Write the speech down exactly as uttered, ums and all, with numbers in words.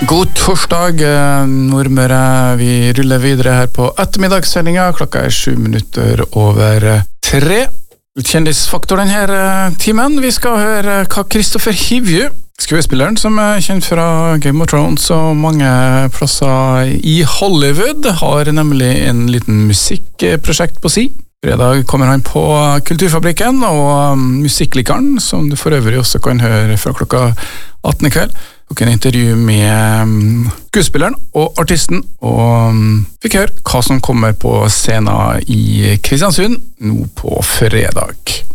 God torsdag, Nordmøre. Vi ruller videre her på ettermiddagssendinga. Klokka er sju minutter over tre. Kjendisfaktor denne timen. Vi skal høre hva Kristoffer Hivju, skuespilleren som er kjent fra Game of Thrones og mange plasser i Hollywood, har nemlig en liten musikkprosjekt på si. Fredag kommer han på Kulturfabrikken og musikklikeren, som du for øvrig også kan høre fra klokka atten i kveld. Og en intervju med skuespilleren og artisten, og fikk høre hva som kommer på scenen i Kristiansund nå på fredag.